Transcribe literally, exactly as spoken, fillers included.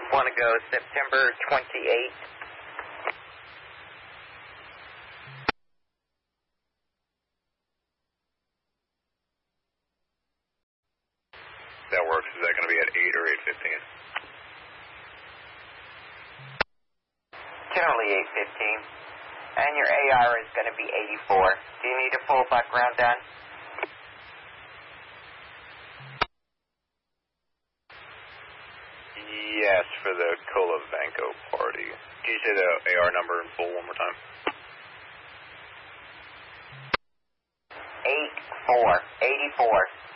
Want to go September twenty-eighth? That works. Is that going to be at eight or eight fifteen? Generally eight fifteen. And your A R is going to be eighty-four. Do you need a full background done? Yes, for the Colavanco party. Can you say the A R number in full one more time? eight four. eighty-four.